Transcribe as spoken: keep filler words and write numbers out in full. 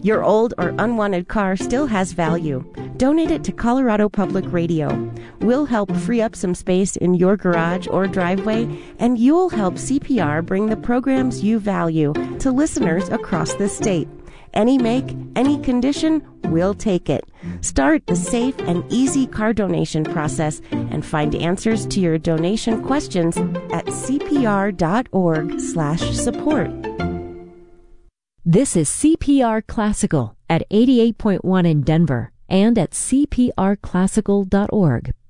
Your old or unwanted car still has value. Donate it to Colorado Public Radio. We'll help free up some space in your garage or driveway, and you'll help C P R bring the programs you value to listeners across the state. Any make, any condition, we'll take it. Start the safe and easy car donation process and find answers to your donation questions at cpr.org slash support. This is C P R Classical at eighty-eight point one in Denver and at c p r classical dot org.